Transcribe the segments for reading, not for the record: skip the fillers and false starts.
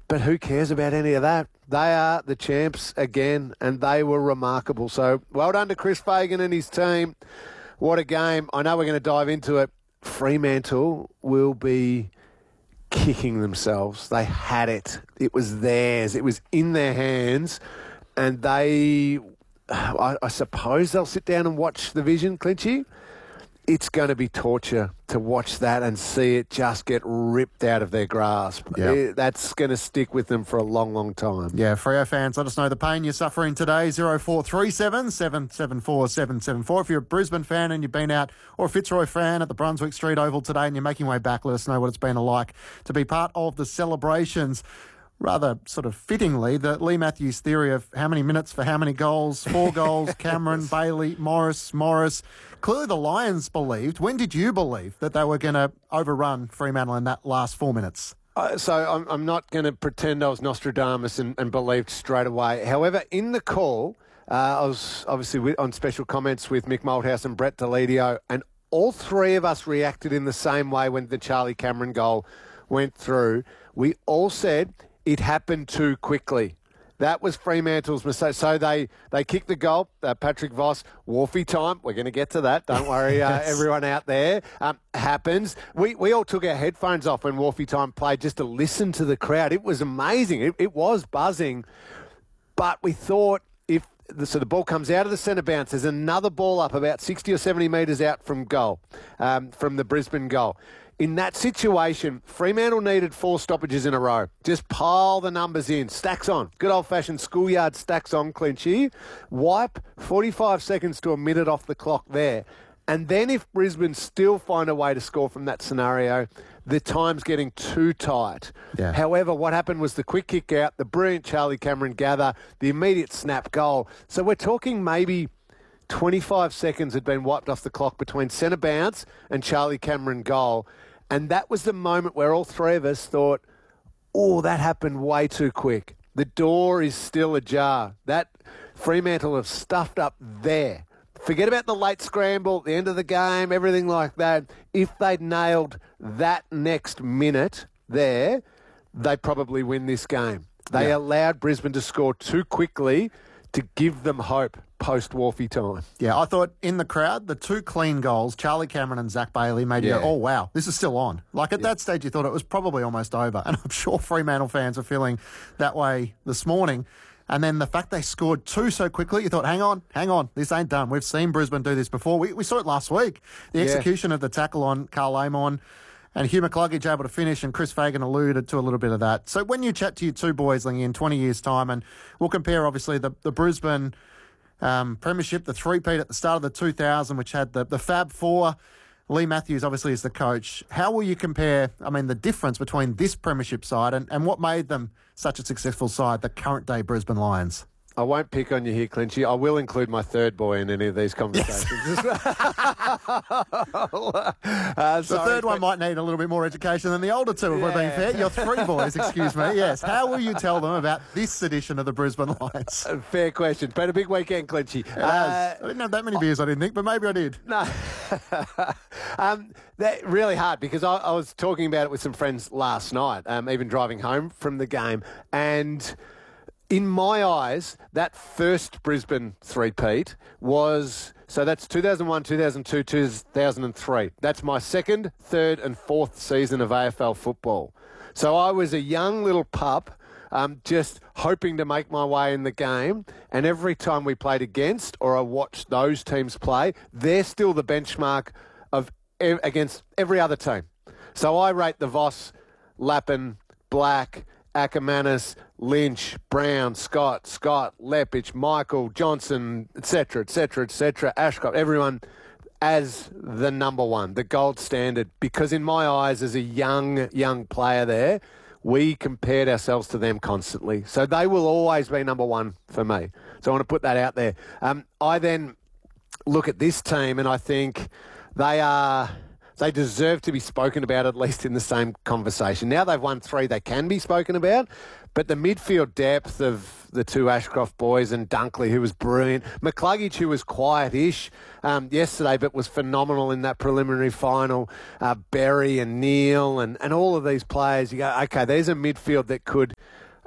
But who cares about any of that? They are the champs again, and they were remarkable. So well done to Chris Fagan and his team. What a game. I know we're going to dive into it. Fremantle will be kicking themselves. They had it. It was theirs. It was in their hands. And I suppose they'll sit down and watch the vision, Clinchy. It's going to be torture to watch that and see it just get ripped out of their grasp. Yep. That's going to stick with them for a long, long time. Yeah, Freo fans, let us know the pain you're suffering today. 0437 774 774. If you're a Brisbane fan and you've been out, or a Fitzroy fan at the Brunswick Street Oval today and you're making your way back, let us know what it's been like to be part of the celebrations. Rather sort of fittingly, the Lee Matthews theory of how many minutes for how many goals, 4 goals, Cameron, Bailey, Morris. Clearly the Lions believed. When did you believe that they were going to overrun Fremantle in that last 4 minutes? So I'm not going to pretend I was Nostradamus and believed straight away. However, in the call, I was obviously on special comments with Mick Malthouse and Brett Deledio, and all three of us reacted in the same way when the Charlie Cameron goal went through. We all said it happened too quickly. That was Fremantle's mistake. So they kicked the goal. Patrick Voss, Wharfie time. We're going to get to that. Don't worry, Yes. everyone out there. Happens. We all took our headphones off when Wharfie time played just to listen to the crowd. It was amazing. It was buzzing. But we thought so the ball comes out of the centre bounce. There's another ball up about 60 or 70 metres out from goal, from the Brisbane goal. In that situation, Fremantle needed 4 stoppages in a row. Just pile the numbers in. Stacks on. Good old-fashioned schoolyard stacks on, Clinchy. Wipe 45 seconds to a minute off the clock there. And then if Brisbane still find a way to score from that scenario, the time's getting too tight. Yeah. However, what happened was the quick kick out, the brilliant Charlie Cameron gather, the immediate snap goal. So we're talking maybe 25 seconds had been wiped off the clock between centre bounce and Charlie Cameron goal. And that was the moment where all three of us thought, oh, that happened way too quick. The door is still ajar. That Fremantle have stuffed up there. Forget about the late scramble, the end of the game, everything like that. If they'd nailed that next minute there, they probably win this game. They allowed Brisbane to score too quickly to give them hope post-Wharfie time. Yeah, I thought in the crowd, the 2 clean goals, Charlie Cameron and Zach Bailey, made you go, oh, wow, this is still on. Like at that stage, you thought it was probably almost over. And I'm sure Fremantle fans are feeling that way this morning. And then the fact they scored 2 so quickly, you thought, hang on, this ain't done. We've seen Brisbane do this before. We saw it last week. The execution of the tackle on Carl Amon and Hugh McCluggage able to finish, and Chris Fagan alluded to a little bit of that. So when you chat to your 2 boys in 20 years' time, and we'll compare, obviously, the Brisbane premiership, the three-peat at the start of the 2000, which had the Fab Four. Lee Matthews, obviously, is the coach. How will you compare, the difference between this premiership side and what made them such a successful side, the current-day Brisbane Lions? I won't pick on you here, Clinchy. I will include my third boy in any of these conversations. Yes. The third one might need a little bit more education than the older 2, if we're being fair. Your 3 boys, excuse me. Yes. How will you tell them about this edition of the Brisbane Lions? Fair question. Been a big weekend, Clinchy. I didn't have that many beers, I didn't think, but maybe I did. No. That really hard because I was talking about it with some friends last night, even driving home from the game, and in my eyes, that first Brisbane three-peat was, so that's 2001, 2002, 2003. That's my 2nd, 3rd and 4th season of AFL football. So I was a young little pup, just hoping to make my way in the game. And every time we played against or I watched those teams play, they're still the benchmark of against every other team. So I rate the Voss, Lappin, Black, Ackermanis, Lynch, Brown, Scott, Lepich, Michael, Johnson, etc., Ashcroft, everyone as the number one, the gold standard. Because in my eyes, as a young player there, we compared ourselves to them constantly. So they will always be number one for me. So I want to put that out there. I then look at this team and I think they deserve to be spoken about at least in the same conversation. Now they've won 3, they can be spoken about, but the midfield depth of the 2 Ashcroft boys and Dunkley, who was brilliant, McCluggage, who was quiet-ish yesterday but was phenomenal in that preliminary final, Berry and Neil and all of these players, you go, okay, there's a midfield that could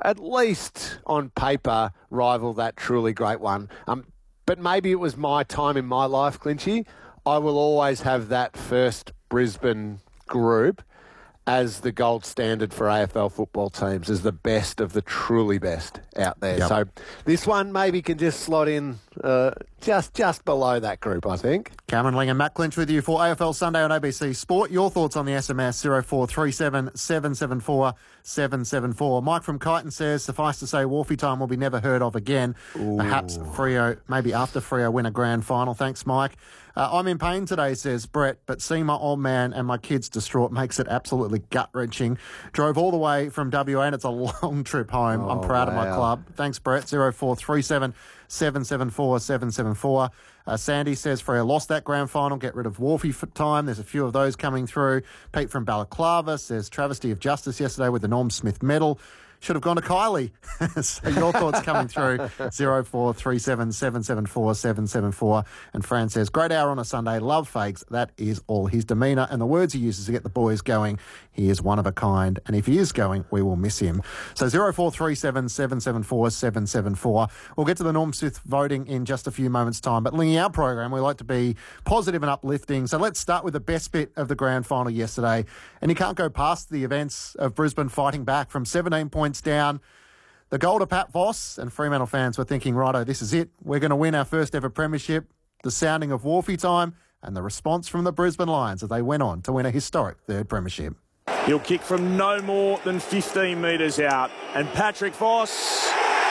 at least on paper, rival that truly great one. But maybe it was my time in my life, Clinchy. I will always have that first Brisbane group as the gold standard for AFL football teams, as the best of the truly best out there. Yep. So this one maybe can just slot in just below that group, I think. Cameron Ling and Matt Clinch with you for AFL Sunday on ABC Sport. Your thoughts on the SMS 0437 774 774. Mike from Kyneton says, suffice to say, Wharfie time will be never heard of again. Ooh. Perhaps Freo, maybe after Freo win a grand final. Thanks, Mike. I'm in pain today, says Brett, but seeing my old man and my kids distraught makes it absolutely gut-wrenching. Drove all the way from WA and it's a long trip home. I'm proud of my club. Thanks, Brett. 0437 774 774. Sandy says Freo lost that grand final. Get rid of Wharfie for time. There's a few of those coming through. Pete from Balaclava says travesty of justice yesterday with the Norm Smith medal. Should have gone to Kylie. So your thoughts coming through 0437 774 774. And Fran says, great hour on a Sunday. Love Fags. That is all. His demeanour and the words he uses to get the boys going. He is one of a kind. And if he is going, we will miss him. So 0437 774 774. We'll get to the Norm Smith voting in just a few moments' time. But Lingy, our program, we like to be positive and uplifting. So let's start with the best bit of the grand final yesterday. And you can't go past the events of Brisbane fighting back from 17 points down. The goal to Pat Voss, and Fremantle fans were thinking, righto, this is it. We're going to win our first ever premiership. The sounding of Wharfie time and the response from the Brisbane Lions as they went on to win a historic third premiership. He'll kick from no more than 15 metres out. And Patrick Voss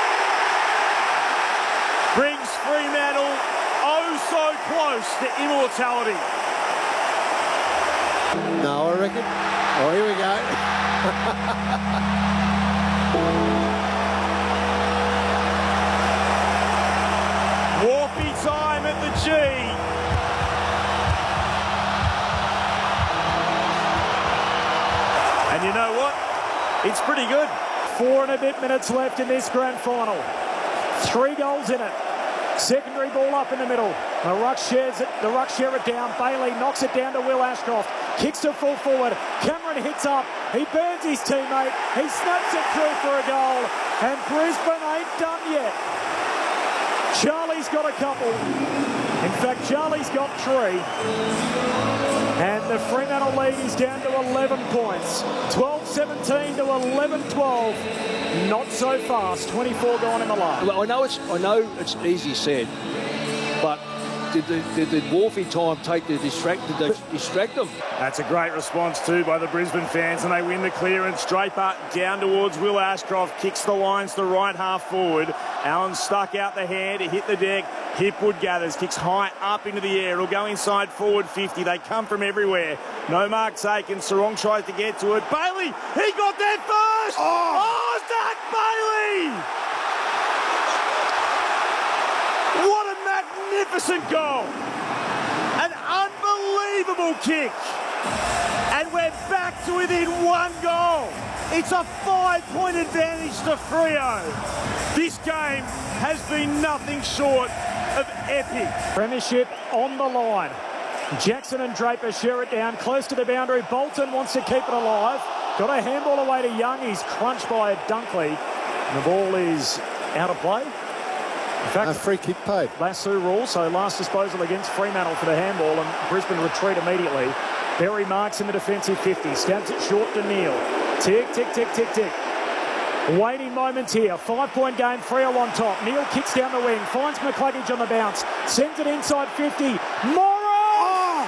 brings Fremantle oh so close to immortality. No, I reckon. Oh, here we go. Wharfie time at the G. And you know what? It's pretty good. 4 and a bit minutes left in this grand final. 3 goals in it. Secondary ball up in the middle. The ruck share it down. Bailey knocks it down to Will Ashcroft. Kicks to full forward. Cameron hits up. He burns his teammate. He snaps it through for a goal. And Brisbane ain't done yet. Charlie's got a couple. In fact, Charlie's got 3. And the Fremantle lead is down to 11 points. 12-17 to 11-12. Not so fast. 24 gone in the last. Well, I know it's easy said, but did the Wharfie time take the distract them? That's a great response too by the Brisbane fans, and they win the clearance. Draper down towards Will Ashcroft, kicks the lines to right half forward. Allen stuck out the hand, it hit the deck. Hipwood gathers, kicks high up into the air. It'll go inside forward 50. They come from everywhere. No mark taken. Sarong tries to get to it. Bailey, he got there first! Oh, Zach Bailey! What a magnificent goal! An unbelievable kick. And we're back to within 1 goal. It's a 5-point advantage to Freo. This game has been nothing short of epic. Premiership on the line. Jackson and Draper share it down close to the boundary. Bolton wants to keep it alive. Got a handball away to Young. He's crunched by Dunkley. And the ball is out of play. In fact, a free kick paid. Lasso rule, so last disposal against Fremantle for the handball, and Brisbane retreat immediately. Berry marks in the defensive 50. Stabs it short to Neal. Tick, tick, tick, tick, tick. Waiting moments here. 5-point game. Freo on top. Neal kicks down the wing. Finds McCluggage on the bounce. Sends it inside 50. Morris!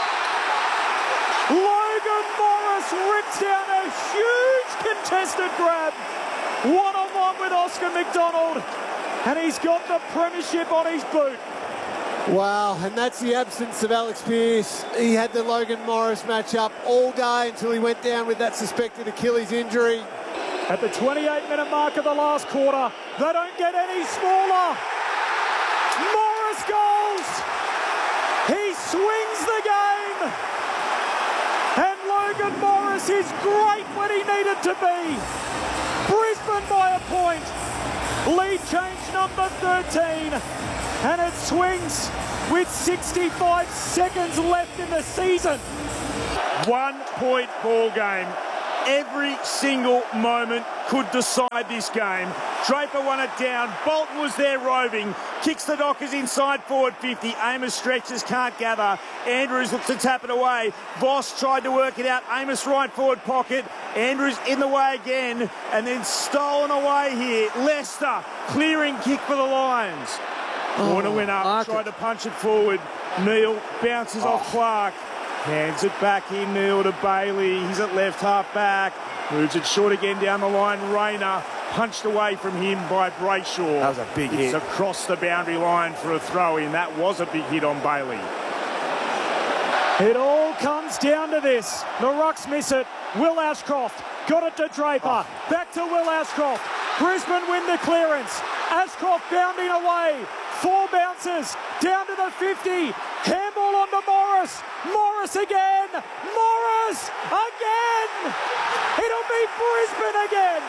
Logan Morris rips down a huge contested grab. One-on-one with Oscar McDonald. And he's got the premiership on his boot. Wow, and that's the absence of Alex Pearce. He had the Logan Morris match-up all day until he went down with that suspected Achilles injury. At the 28-minute mark of the last quarter, they don't get any smaller. Morris goals. He swings the game. And Logan Morris is great when he needed to be. Brisbane by a point. Lead change number 13. And it swings with 65 seconds left in the season. 1-point ball game. Every single moment could decide this game. Draper won it down. Bolton was there roving. Kicks the Dockers inside forward 50. Amos stretches, can't gather. Andrews looks to tap it away. Voss tried to work it out. Amos right forward pocket. Andrews in the way again, and then stolen away here. Leicester, clearing kick for the Lions. Corner went up, tried to punch it forward. Neal bounces off Clark. Hands it back in, Neal to Bailey. He's at left half back. Moves it short again down the line. Rayner punched away from him by Brayshaw. That was a big hit. It's across the boundary line for a throw-in. That was a big hit on Bailey. It all comes down to this. The Rucks miss it. Will Ashcroft got it to Draper. Back to Will Ashcroft. Brisbane win the clearance. Ashcroft bounding away. 4 bounces down to the 50. Handball onto Morris. Morris again. Morris again. It'll be Brisbane again.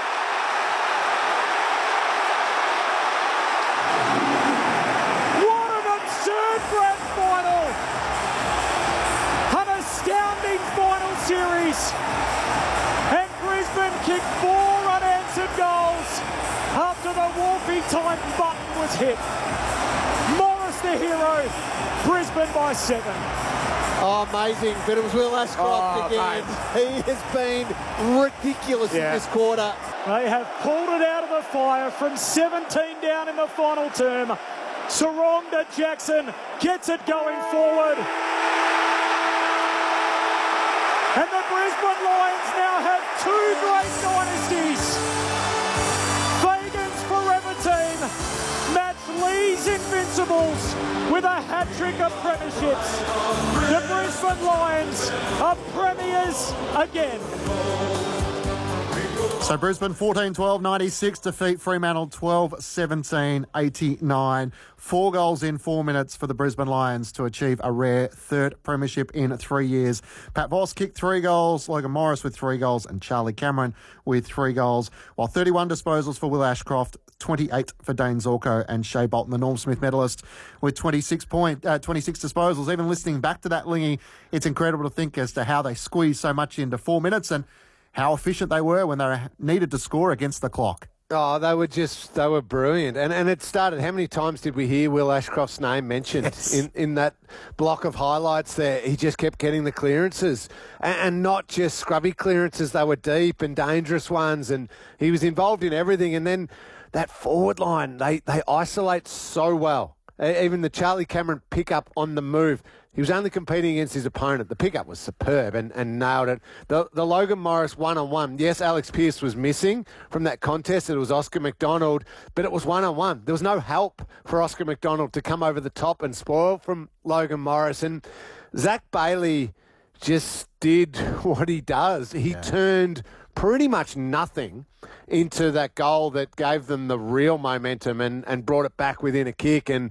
What an absurd grand final. An astounding final series. And Brisbane kicked 4 unanswered goals after the Wolfie time button was hit. Morris the hero. Brisbane by 7. Oh, amazing. But it was Will Ashcroft again. Mate. He has been ridiculous in this quarter. They have pulled it out of the fire from 17 down in the final term. Sarong to Jackson. Gets it going forward. And the Brisbane Lions now have 2 great dynasties. Fagan's forever team match Lee's Invincibles with a hat-trick of premierships. The Brisbane Lions are premiers again. So Brisbane 14-12-96 defeat Fremantle 12-17-89. 4 goals in 4 minutes for the Brisbane Lions to achieve a rare 3rd premiership in 3 years. Pat Voss kicked 3 goals, Logan Morris with 3 goals and Charlie Cameron with 3 goals, while 31 disposals for Will Ashcroft, 28 for Dane Zorko and Shea Bolton, the Norm Smith medalist, with 26 disposals. Even listening back to that, Lingy, it's incredible to think as to how they squeezed so much into 4 minutes and how efficient they were when they needed to score against the clock. Oh, they were brilliant. And it started, how many times did we hear Will Ashcroft's name mentioned in that block of highlights there? He just kept getting the clearances and not just scrubby clearances. They were deep and dangerous ones, and he was involved in everything. And then that forward line, they isolate so well. Even the Charlie Cameron pickup on the move. He was only competing against his opponent. The pickup was superb and nailed it. The Logan Morris one-on-one. Yes, Alex Pearce was missing from that contest. It was Oscar McDonald, but it was one-on-one. There was no help for Oscar McDonald to come over the top and spoil from Logan Morris. And Zach Bailey just did what he does. He turned pretty much nothing into that goal that gave them the real momentum and brought it back within a kick. And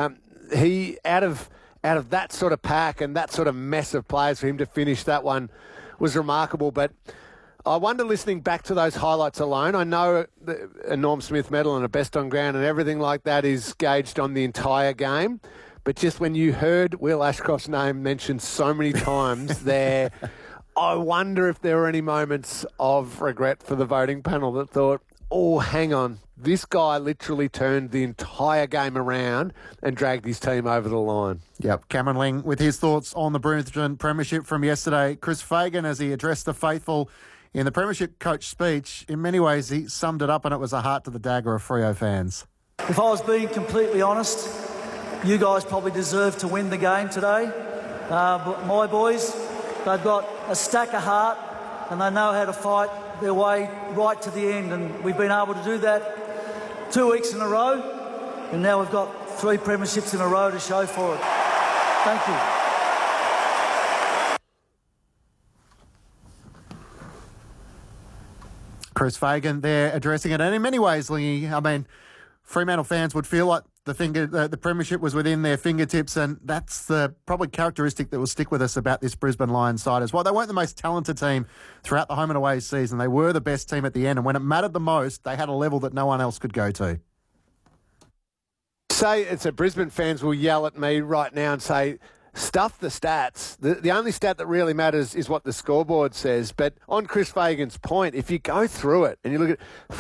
he, out of that sort of pack and that sort of mess of players, for him to finish that one was remarkable. But I wonder, listening back to those highlights alone, I know a Norm Smith medal and a best on ground and everything like that is gauged on the entire game. But just when you heard Will Ashcroft's name mentioned so many times there, I wonder if there were any moments of regret for the voting panel that thought, oh, hang on, this guy literally turned the entire game around and dragged his team over the line. Yep, Cameron Ling with his thoughts on the Brisbane Premiership from yesterday. Chris Fagan, as he addressed the faithful in the Premiership coach speech, in many ways he summed it up, and it was a heart to the dagger of Freo fans. If I was being completely honest, you guys probably deserve to win the game today. But my boys, they've got a stack of heart and they know how to fight their way right to the end, and we've been able to do that 2 weeks in a row, and now we've got 3 premierships in a row to show for it. Thank you. Chris Fagan there addressing it, and in many ways, Lingy, I mean, Fremantle fans would feel like the premiership was within their fingertips, and that's the probably characteristic that will stick with us about this Brisbane Lions side as well. They weren't the most talented team throughout the home and away season. They were the best team at the end, and when it mattered the most, they had a level that no one else could go to. Brisbane fans will yell at me right now and say, stuff the stats. The only stat that really matters is what the scoreboard says. But on Chris Fagan's point, if you go through it and you look at